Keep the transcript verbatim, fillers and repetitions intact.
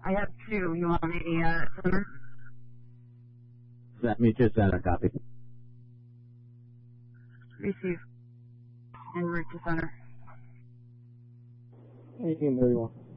I have two. You want me to uh, center? Set me to center, copy. Receive. En route to center. eighteen thirty-one.